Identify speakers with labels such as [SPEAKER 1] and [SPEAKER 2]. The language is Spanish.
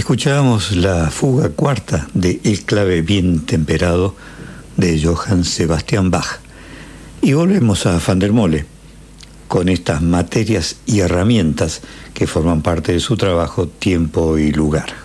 [SPEAKER 1] Escuchábamos la fuga cuarta de El clave bien temperado de Johann Sebastian Bach. Y volvemos a Van der Mole con estas materias y herramientas que forman parte de su trabajo Tiempo y Lugar.